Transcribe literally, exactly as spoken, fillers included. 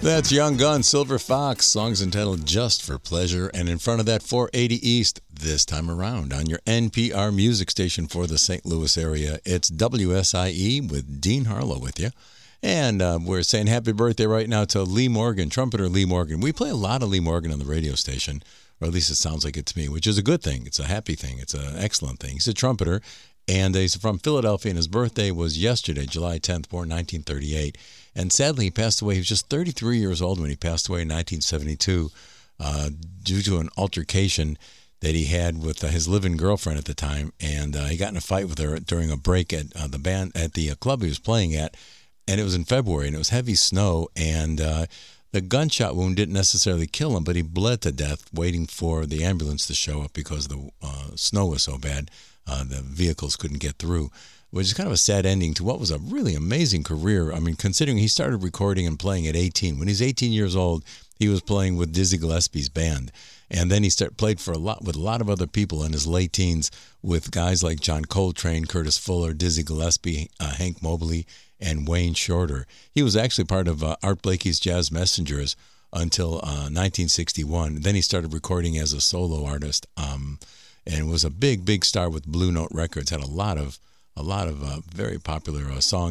That's Young Gun, Silver Fox. Songs entitled Just for Pleasure. And in front of that, four eighty East, this time around on your N P R music station for the Saint Louis area. It's W S I E with Dean Harlow with you. And uh, we're saying happy birthday right now to Lee Morgan, trumpeter Lee Morgan. We play a lot of Lee Morgan on the radio station, or at least it sounds like it to me, which is a good thing. It's a happy thing. It's an excellent thing. He's a trumpeter, and he's from Philadelphia, and his birthday was yesterday, July tenth, born nineteen thirty-eight. And sadly, he passed away. He was just thirty-three years old when he passed away in nineteen seventy-two uh, due to an altercation that he had with uh, his living girlfriend at the time. And uh, he got in a fight with her during a break at uh, the band at the uh, club he was playing at. And it was in February, and it was heavy snow. And uh, the gunshot wound didn't necessarily kill him, but he bled to death waiting for the ambulance to show up because the uh, snow was so bad. Uh, the vehicles couldn't get through, which is kind of a sad ending to what was a really amazing career. I mean, considering he started recording and playing at eighteen. When he's eighteen years old, he was playing with Dizzy Gillespie's band. And then he start, played for a lot with a lot of other people in his late teens with guys like John Coltrane, Curtis Fuller, Dizzy Gillespie, uh, Hank Mobley, and Wayne Shorter. He was actually part of uh, Art Blakey's Jazz Messengers until uh, nineteen sixty-one. Then he started recording as a solo artist um, and was a big, big star with Blue Note Records. Had a lot of a lot of uh, very popular uh, songs.